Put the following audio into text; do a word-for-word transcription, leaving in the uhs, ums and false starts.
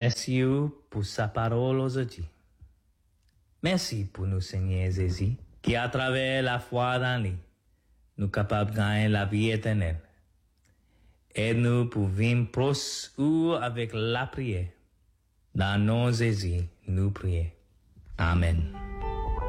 Merci pour sa parole aujourd'hui. Merci pour nous, Seigneur Jésus, qui à travers la foi dans lui, nous sommes capables de gagner la vie éternelle. Aide-nous pour vivre proche ou avec la prière. Dans nos Jésus, nous prions. Amen.